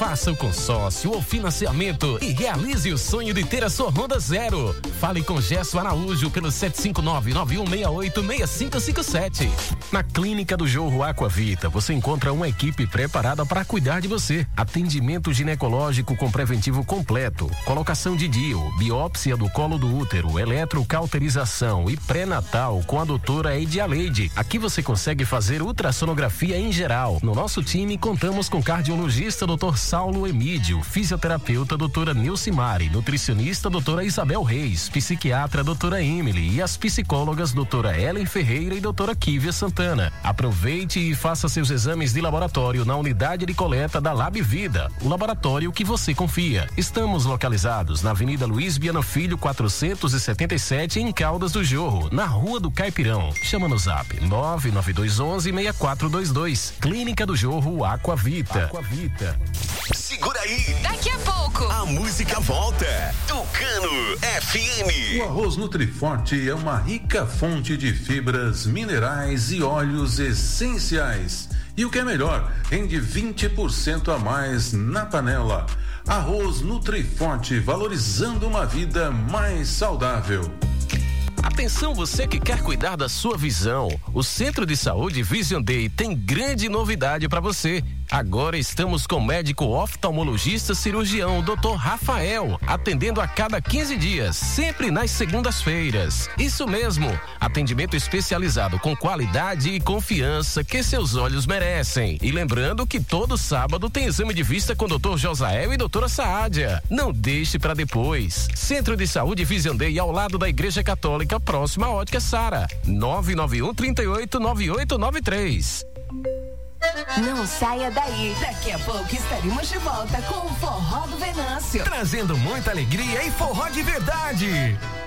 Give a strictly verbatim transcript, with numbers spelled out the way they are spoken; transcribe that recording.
Faça o consórcio ou financiamento e realize o sonho de ter a sua Honda zero. Fale com Gesso Araújo pelo sete cinco nove, nove um seis oito, seis cinco cinco sete. Na Clínica do Jorro Aquavita, você encontra uma equipe preparada para cuidar de você. Atendimento ginecológico com preventivo completo, colocação de D I U, biópsia do colo do útero, eletrocauterização e pré-natal com a doutora Edialeide. Aqui você consegue fazer ultrassonografia em geral. No nosso time contamos com cardiologista doutor Saulo Emídio, fisioterapeuta doutora Nilcimari, nutricionista doutora Isabel Reis, psiquiatra doutora Emily e as psicólogas doutora Ellen Ferreira e doutora Kívia Santana. Aproveite e faça seus exames de laboratório na unidade de coleta da Lab Vida, o laboratório que você confia. Estamos localizados na Avenida Luiz Biana Filho, quatrocentos e setenta e sete, em Caldas do Jorro, na Rua do Caipirão. Chama no zap nove nove dois um um, seis quatro dois dois. Clínica do Jorro Aquavita. Aquavita. Segura aí. Daqui a pouco a música volta. Tucano F M. O arroz Nutriforte é uma rica fonte de fibras, minerais e óleos essenciais. E o que é melhor, rende vinte por cento a mais na panela. Arroz Nutriforte, valorizando uma vida mais saudável. Atenção, você que quer cuidar da sua visão. O Centro de Saúde Vision Day tem grande novidade para você. Agora estamos com o médico oftalmologista cirurgião doutor Rafael, atendendo a cada quinze dias, sempre nas segundas-feiras. Isso mesmo, atendimento especializado com qualidade e confiança que seus olhos merecem. E lembrando que todo sábado tem exame de vista com doutor Josael e doutora Saadia. Não deixe para depois. Centro de Saúde Vision Day ao lado da Igreja Católica, próxima à Ótica Sara. nove nove um, trinta e oito, nove oito nove três. Não saia daí. Daqui a pouco estaremos de volta com o Forró do Venâncio. Trazendo muita alegria e forró de verdade.